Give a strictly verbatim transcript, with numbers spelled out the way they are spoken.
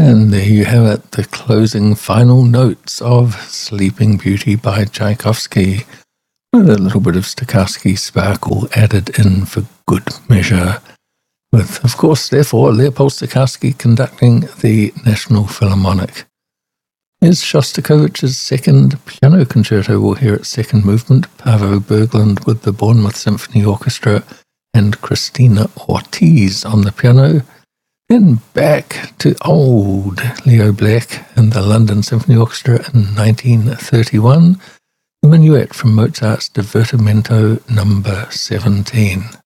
And there you have it, the closing final notes of Sleeping Beauty by Tchaikovsky, with a little bit of Stokowski sparkle added in for good measure, with, of course, therefore, Leopold Stokowski conducting the National Philharmonic. Here's Shostakovich's second piano concerto. We'll hear its second movement, Paavo Berglund with the Bournemouth Symphony Orchestra and Christina Ortiz on the piano. Then back to old Leo Black and the London Symphony Orchestra in nineteen thirty-one, the minuet from Mozart's Divertimento number seventeen.